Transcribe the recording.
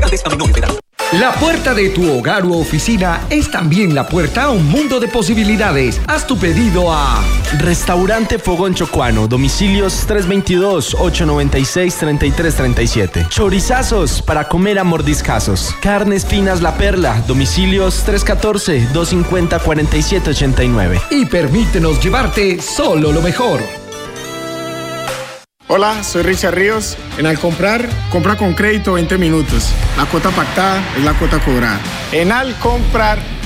Limitantes a menores de edad. La puerta de tu hogar u oficina es también la puerta a un mundo de posibilidades. Haz tu pedido a Restaurante Fogón Chocuano, domicilios 322-896-3337. Chorizazos para comer a mordiscazos. Carnes Finas La Perla, domicilios 314-250-4789. y permítenos llevarte solo lo mejor. Hola, soy Richard Ríos. En Al Comprar, compra con crédito 20 minutos. La cuota pactada es la cuota cobrada. En Al Comprar,